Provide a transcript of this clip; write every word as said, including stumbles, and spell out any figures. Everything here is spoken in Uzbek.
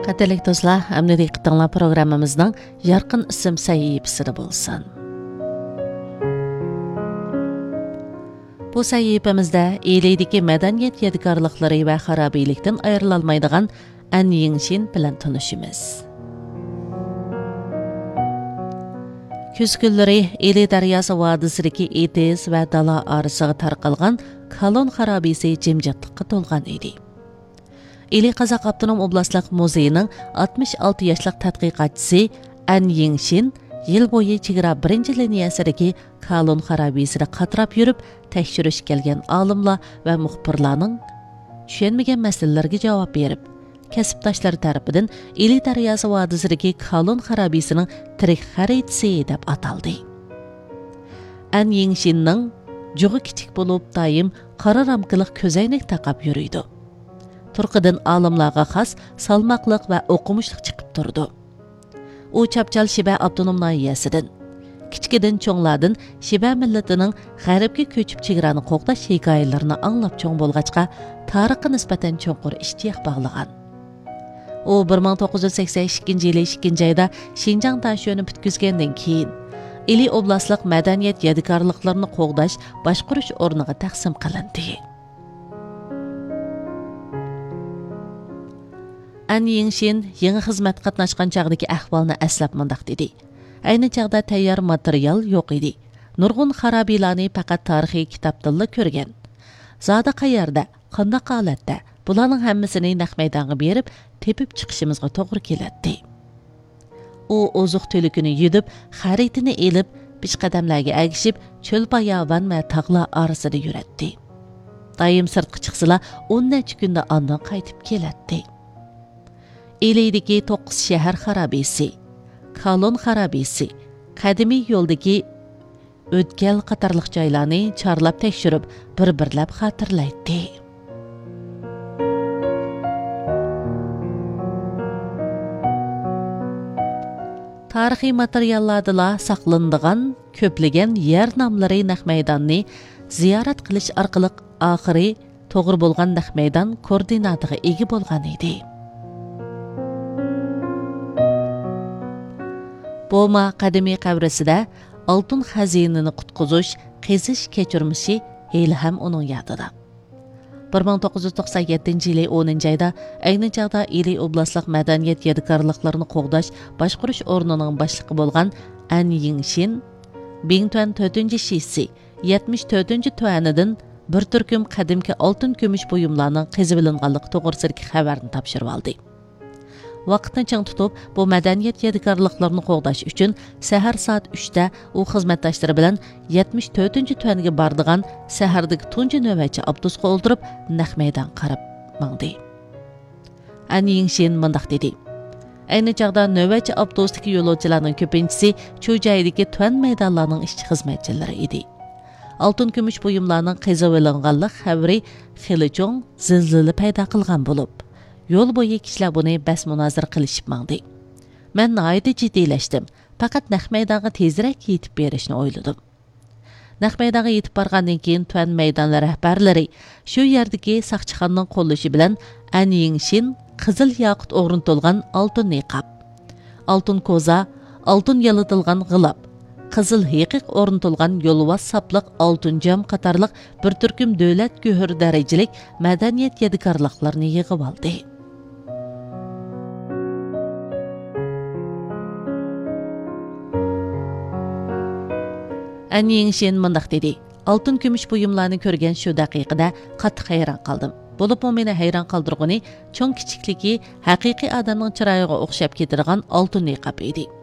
Qadrli do'stlar, amni diqqatinglar programmamizning Yarqin ism sahifasida bo'lsin. Bu sahifamizda Eliydagi madaniyat yadigarliklari va xarobiylikdan ayrilolmaydigan An Yingshin bilan tanishimiz. Kuz kunlari Eli daryosi vodisidagi Etis va dala orasiga tarqalgan Kalon xarobisi jimjitlikka to'lgan edi. Eli Qazaq Avtonom Oblastlik muzeyining oltmish olti yoshlik tadqiqotchisi An Yingshin yil bo'yi chegara birinchi liniyasidagi Kalon xarobisida qatrab yurib, tekshirish kelgan olimlar va muxbirlarning tushunmagan masalalarga javob berib, kasbdoshlar tarafidan Eli daryosi vodisidagi Kalon xarobisining tirik xaritasi deb ataldi. An Yingshinning jug'i kichik bo'lib, doim qora ramkaliq ko'zoynak taqab yuriydi. Turqidan olimlarga xos salmoqliq va o'qimishliq chiqib turdi. U Chapchal Shiba avtonom nahiyasidan, kichkidan cho'nglardan Shiba millatining g'arbga ko'chib chegarani qo'g'dash hikoyalarini anglab cho'ng bo'lg'achqa tarixga nisbatan cho'nqur ishtiyoq bog'lagan. U bir ming to'qqiz yuz sakson ikkinchi yili ikkinchi oyda Xinjiang tashiyoni bitkizgandan keyin Eli oblastlik madaniyat yadigarliklarini qo'g'dash boshqarish o'rniga taqsim qilindi. An Yingshin yangi xizmat qatnashgan chog'dagi ahvolni aslab mundaq dedi. Ayni chog'da tayyor material yo'q edi. Nurg'un xarobiylarni faqat tarixiy kitobda ko'rgan. Zoda qayerda, qanday holatda bularning hammasini naq maydonga berib, tepib chiqishimizga to'g'ri keladi. U ozuq to'likini yudib, xaritini elib, peshqadamlarga agishib, cho'l bayovan va tog'lar orasida yuradi. Doim sirtqa chiqsalar, o'n necha kunda ondan qaytib keladi. Eliydagi to'qqiz shahar xarobisi, Kalon xarobisi, qadimiy yo'ldagi o'tkal qatorliq joylarni chorlab tekshirib, bir-birlab xotirlaydi. Tarixiy materiallarda saqlanadigan ko'plagan yer nomlari naq maydonni ziyorat qilish orqali oxiri to'g'ri bo'lgan naq maydon koordinatiga ega bo'lgan edi. Boma qadimiy qabrasida oltin xazinini qutqizish, qizish kechirmishi hali ham uning yodida. bir ming to'qqiz yuz to'qson yettinchi yili o'ninchi oyda ayni chog'da Eli oblastlik madaniyat yadigarliklarini qo'g'dash boshqarish o'rnining boshlig'i bo'lgan An Yingshin ming to'rtinchi shisi yetmish to'rtinchi tuanidan bir turkum qadimki oltin kumush buyumlarning qizib olinganligi to'g'risidagi xabarni topshirib oldi. Vaqtni chang tutib, bu madaniyat yadigarliklarini qo'g'dash uchun sahar soat uchda u xizmatdoshlari bilan yetmish to'rtinchi tuaniga bordigan sahardagi tunji navbatchi avtobusga o'ldirib, naq maydon qarab mangdi. An Yingshin mundaq dedi. Ayni chog'da navbatchi avtobusdagi yo'lovchilarning ko'pinchisi shu joydagi tuan maydonlarning ishchi xizmatchilari edi. Oltin kumush buyumlarning qizib olinganlik xabari xili cho'ng zilzila paydo qilgan bo'lib, yo'l bo'yi kishilar buni bas munozir qilishib mangdi. Men nihoyatda jiddiylashdim. Faqat naq maydonga tezroq yetib berishni o'yladim. Naq maydonga yetib borgandan keyin tuan maydonlar rahbarlari shu yerdagi saqchixonning qo'llashi bilan An Yingshin qizil yoqut o'rnatilgan oltin niqob, oltin ko'za, oltin yalitilgan g'ilab, qizil hiqiq o'rnatilgan yo'lvas sapliq oltin jam qatorliq bir turkum davlat go'hir darajalik madaniyat yadigarliklarini yig'ib oldi. An Yingshin mundaq dedi. Oltin kumush buyumlarni ko'rgan shu daqiqada qattiq hayron qoldim. Bo'lib-mu meni hayron qoldirgani cho'ng kichikligi haqiqiy odamning chiroyiga o'xshab ketadigan oltin niqob edi.